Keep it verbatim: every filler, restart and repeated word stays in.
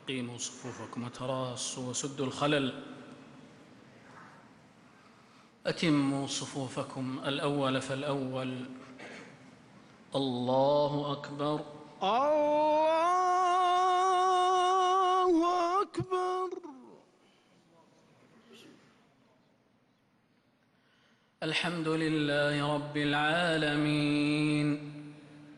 أقيموا صفوفكم وتراصوا وسدوا الخلل. أتموا صفوفكم الأول فالأول. الله أكبر. الله أكبر. الحمد لله رب العالمين